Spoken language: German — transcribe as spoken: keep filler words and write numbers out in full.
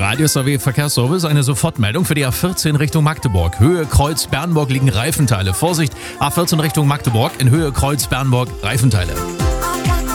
Radio S R W Verkehrsservice, eine Sofortmeldung für die A vierzehn Richtung Magdeburg. Höhe Kreuz Bernburg liegen Reifenteile. Vorsicht, A vierzehn Richtung Magdeburg, in Höhe Kreuz Bernburg Reifenteile.